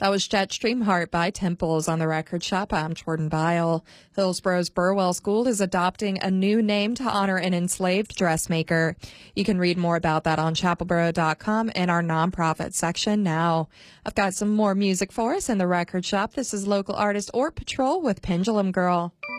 That was Jetstream Heart by Temples on the Record Shop. I'm Jordan Bile. Hillsborough's Burwell School is adopting a new name to honor an enslaved dressmaker. You can read more about that on chapelboro.com in our nonprofit section now. I've got some more music for us in the Record Shop. This is local artist Ort Patrol with Pendulum Girl.